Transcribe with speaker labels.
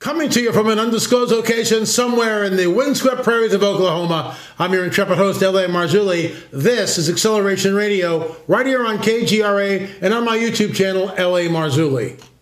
Speaker 1: Coming to you from an undisclosed location somewhere in the windswept prairies of Oklahoma, I'm your intrepid host, L.A. Marzulli. This is Acceleration Radio, right here on KGRA and on my YouTube channel, L.A. Marzulli.